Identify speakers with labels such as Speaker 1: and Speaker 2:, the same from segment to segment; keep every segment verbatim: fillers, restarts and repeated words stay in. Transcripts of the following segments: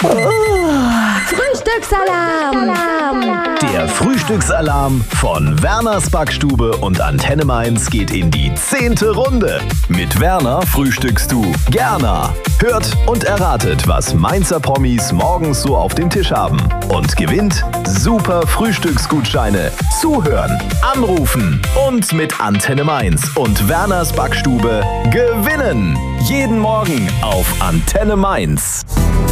Speaker 1: Frühstücksalarm!
Speaker 2: Der Frühstücksalarm von Werners Backstube und Antenne Mainz geht in die zehnte Runde. Mit Werner frühstückst du gerne. Hört und erratet, was Mainzer Promis morgens so auf dem Tisch haben. Und gewinnt super Frühstücksgutscheine. Zuhören, anrufen und mit Antenne Mainz und Werners Backstube gewinnen. Jeden Morgen auf Antenne Mainz.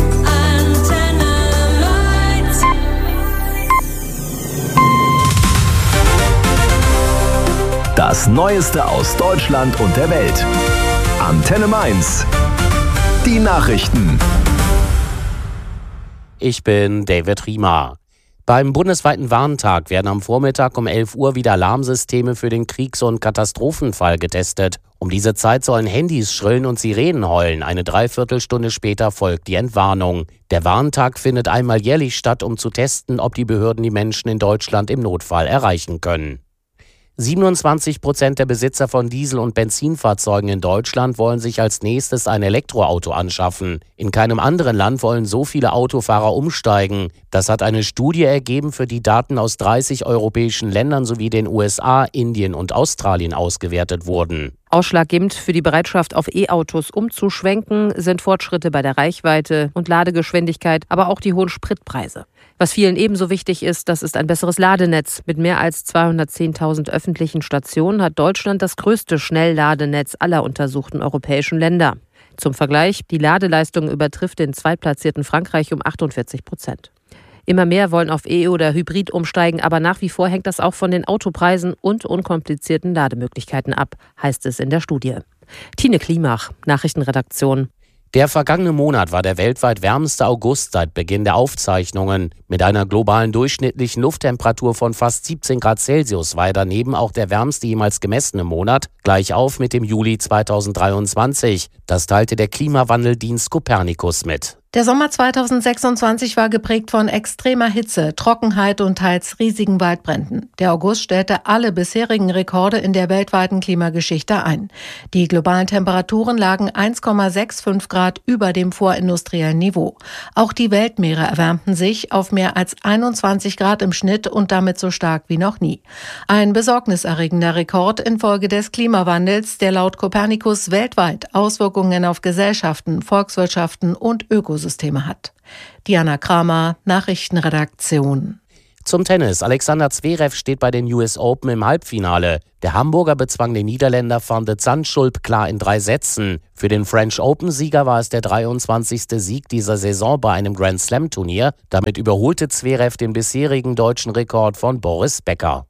Speaker 2: Das Neueste aus Deutschland und der Welt. Antenne Mainz. Die Nachrichten.
Speaker 3: Ich bin David Riemer. Beim bundesweiten Warntag werden am Vormittag um elf Uhr wieder Alarmsysteme für den Kriegs- und Katastrophenfall getestet. Um diese Zeit sollen Handys schrillen und Sirenen heulen. Eine Dreiviertelstunde später folgt die Entwarnung. Der Warntag findet einmal jährlich statt, um zu testen, ob die Behörden die Menschen in Deutschland im Notfall erreichen können. siebenundzwanzig Prozent der Besitzer von Diesel- und Benzinfahrzeugen in Deutschland wollen sich als nächstes ein Elektroauto anschaffen. In keinem anderen Land wollen so viele Autofahrer umsteigen. Das hat eine Studie ergeben, für die Daten aus dreißig europäischen Ländern sowie den U S A, Indien und Australien ausgewertet wurden.
Speaker 4: Ausschlaggebend für die Bereitschaft, auf E-Autos umzuschwenken, sind Fortschritte bei der Reichweite und Ladegeschwindigkeit, aber auch die hohen Spritpreise. Was vielen ebenso wichtig ist, das ist ein besseres Ladenetz. Mit mehr als zweihundertzehntausend öffentlichen Stationen hat Deutschland das größte Schnellladenetz aller untersuchten europäischen Länder. Zum Vergleich, die Ladeleistung übertrifft den zweitplatzierten Frankreich um achtundvierzig Prozent. Immer mehr wollen auf E- oder Hybrid umsteigen, aber nach wie vor hängt das auch von den Autopreisen und unkomplizierten Lademöglichkeiten ab, heißt es in der Studie. Tine Klimach, Nachrichtenredaktion.
Speaker 3: Der vergangene Monat war der weltweit wärmste August seit Beginn der Aufzeichnungen. Mit einer globalen durchschnittlichen Lufttemperatur von fast siebzehn Grad Celsius war er daneben auch der wärmste jemals gemessene Monat, gleich auf mit dem Juli zweitausenddreiundzwanzig. Das teilte der Klimawandeldienst Copernicus mit.
Speaker 5: Der Sommer zweitausendsechsundzwanzig war geprägt von extremer Hitze, Trockenheit und teils riesigen Waldbränden. Der August stellte alle bisherigen Rekorde in der weltweiten Klimageschichte ein. Die globalen Temperaturen lagen eins Komma fünfundsechzig Grad über dem vorindustriellen Niveau. Auch die Weltmeere erwärmten sich auf mehr als einundzwanzig Grad im Schnitt und damit so stark wie noch nie. Ein besorgniserregender Rekord infolge des Klimawandels, der laut Copernicus weltweit Auswirkungen auf Gesellschaften, Volkswirtschaften und Ökosysteme Systeme hat. Diana Kramer, Nachrichtenredaktion.
Speaker 3: Zum Tennis. Alexander Zverev steht bei den U S Open im Halbfinale. Der Hamburger bezwang den Niederländer Van de Zandschulp klar in drei Sätzen. Für den French Open-Sieger war es der dreiundzwanzigste Sieg dieser Saison bei einem Grand-Slam-Turnier. Damit überholte Zverev den bisherigen deutschen Rekord von Boris Becker.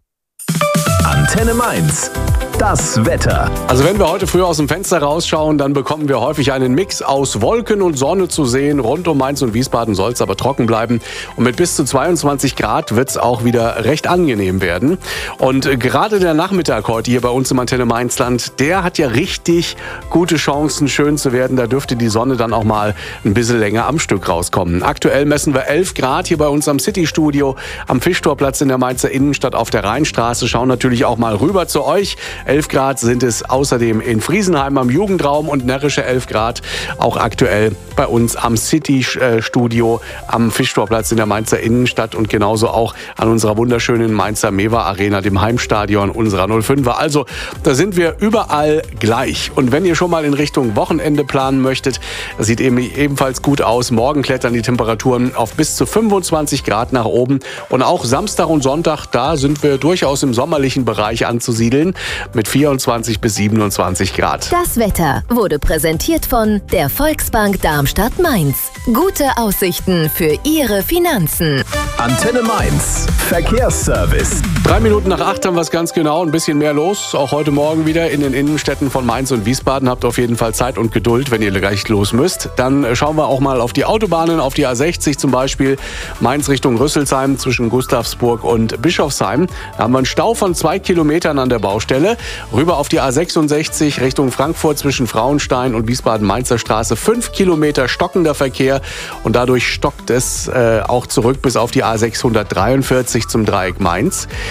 Speaker 2: Antenne Mainz. Das Wetter.
Speaker 6: Also wenn wir heute früh aus dem Fenster rausschauen, dann bekommen wir häufig einen Mix aus Wolken und Sonne zu sehen. Rund um Mainz und Wiesbaden soll es aber trocken bleiben. Und mit bis zu zweiundzwanzig Grad wird es auch wieder recht angenehm werden. Und gerade der Nachmittag heute hier bei uns im Antenne Mainzland, der hat ja richtig gute Chancen, schön zu werden. Da dürfte die Sonne dann auch mal ein bisschen länger am Stück rauskommen. Aktuell messen wir elf Grad hier bei uns am City-Studio, am Fischtorplatz in der Mainzer Innenstadt auf der Rheinstraße. Schauen natürlich auch mal rüber zu euch. elf Grad sind es außerdem in Friesenheim am Jugendraum und närrische elf Grad auch aktuell bei uns am City-Studio am Fischtorplatz in der Mainzer Innenstadt und genauso auch an unserer wunderschönen Mainzer Mewa Arena, dem Heimstadion unserer null fünfer. Also da sind wir überall gleich. Und wenn ihr schon mal in Richtung Wochenende planen möchtet, das sieht eben ebenfalls gut aus. Morgen klettern die Temperaturen auf bis zu fünfundzwanzig Grad nach oben. Und auch Samstag und Sonntag, da sind wir durchaus im sommerlichen Bereich anzusiedeln mit vierundzwanzig bis siebenundzwanzig Grad.
Speaker 1: Das Wetter wurde präsentiert von der Volksbank Darmstadt-Mainz. Gute Aussichten für Ihre Finanzen.
Speaker 2: Antenne Mainz. Verkehrsservice.
Speaker 6: Drei Minuten nach acht haben wir es ganz genau. Ein bisschen mehr los. Auch heute Morgen wieder in den Innenstädten von Mainz und Wiesbaden. Habt auf jeden Fall Zeit und Geduld, wenn ihr gleich los müsst. Dann schauen wir auch mal auf die Autobahnen, auf die A sechzig zum Beispiel. Mainz Richtung Rüsselsheim zwischen Gustavsburg und Bischofsheim. Da haben wir einen Stau von zwei Kilometern an der Baustelle. Rüber auf die A sechsundsechzig Richtung Frankfurt zwischen Frauenstein und Wiesbaden-Mainzer Straße. Fünf Kilometer stockender Verkehr und dadurch stockt es äh, auch zurück bis auf die A sechshundertdreiundvierzig zum Dreieck Mainz.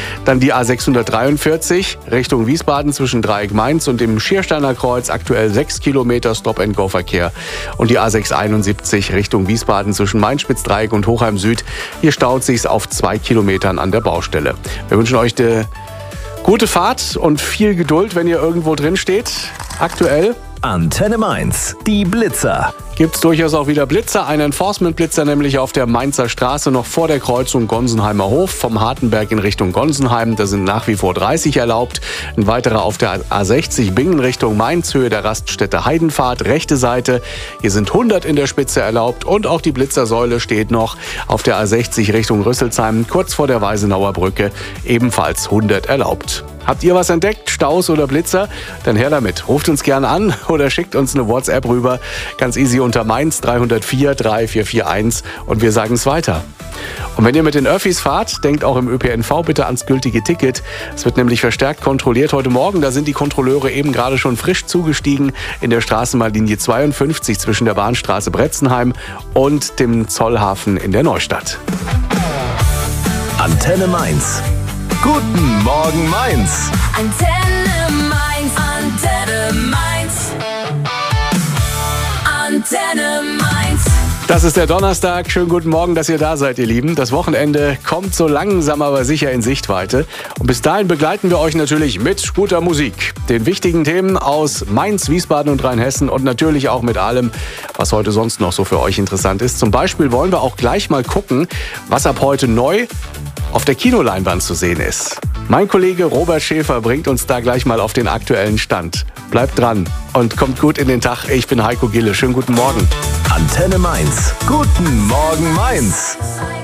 Speaker 6: Dann die A sechshundertdreiundvierzig Richtung Wiesbaden zwischen Dreieck Mainz und dem Schiersteiner Kreuz. Aktuell sechs Kilometer Stop-and-Go-Verkehr. Und die A sechshunderteinundsiebzig Richtung Wiesbaden zwischen Mainz-Spitzdreieck und Hochheim Süd. Hier staut sich's auf zwei Kilometern an der Baustelle. Wir wünschen euch eine gute Fahrt und viel Geduld, wenn ihr irgendwo drin steht. Aktuell
Speaker 2: Antenne Mainz, die Blitzer.
Speaker 6: Gibt es durchaus auch wieder Blitzer. Ein Enforcement-Blitzer nämlich auf der Mainzer Straße noch vor der Kreuzung Gonsenheimer Hof vom Hartenberg in Richtung Gonsenheim. Da sind nach wie vor dreißig erlaubt. Ein weiterer auf der A sechzig Bingen Richtung Mainz, Höhe der Raststätte Heidenfahrt, rechte Seite. Hier sind hundert in der Spitze erlaubt und auch die Blitzersäule steht noch auf der A sechzig Richtung Rüsselsheim, kurz vor der Weisenauer Brücke, ebenfalls hundert erlaubt. Habt ihr was entdeckt, Staus oder Blitzer? Dann her damit. Ruft uns gerne an oder schickt uns eine WhatsApp rüber. Ganz easy unter Mainz drei null vier drei vier vier eins und wir sagen es weiter. Und wenn ihr mit den Öffis fahrt, denkt auch im Ö P N V bitte ans gültige Ticket. Es wird nämlich verstärkt kontrolliert heute Morgen. Da sind die Kontrolleure eben gerade schon frisch zugestiegen in der Straßenbahnlinie zweiundfünfzig zwischen der Bahnstraße Bretzenheim und dem Zollhafen in der Neustadt.
Speaker 2: Antenne Mainz. Guten Morgen Mainz.
Speaker 7: Antenne Mainz, Antenne Mainz, Antenne Mainz.
Speaker 6: Das ist der Donnerstag. Schönen guten Morgen, dass ihr da seid, ihr Lieben. Das Wochenende kommt so langsam, aber sicher in Sichtweite. Und bis dahin begleiten wir euch natürlich mit guter Musik, den wichtigen Themen aus Mainz, Wiesbaden und Rheinhessen und natürlich auch mit allem, was heute sonst noch so für euch interessant ist. Zum Beispiel wollen wir auch gleich mal gucken, was ab heute neu auf der Kinoleinwand zu sehen ist. Mein Kollege Robert Schäfer bringt uns da gleich mal auf den aktuellen Stand. Bleibt dran und kommt gut in den Tag. Ich bin Heiko Gille. Schönen guten Morgen.
Speaker 2: Antenne Mainz. Guten Morgen Mainz.